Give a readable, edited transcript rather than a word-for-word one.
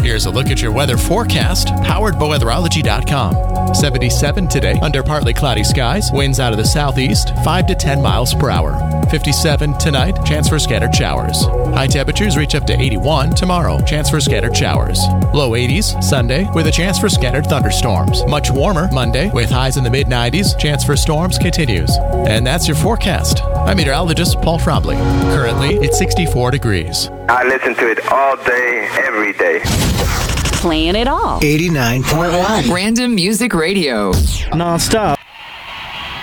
Here's a look at your weather forecast, powered by weatherology.com. 77 today, under partly cloudy skies, winds out of the southeast, 5 to 10 miles per hour. 57 tonight, chance for scattered showers. High temperatures reach up to 81 tomorrow, chance for scattered showers. Low 80s Sunday, with a chance for scattered thunderstorms. Much warmer Monday, with highs in the mid-90s, chance for storms continues. And that's your forecast. I'm meteorologist Paul Frobley. Currently, it's 64 degrees. I listen to it all day, every day. Playing it all. 89.1. Random Music Radio. Non-stop.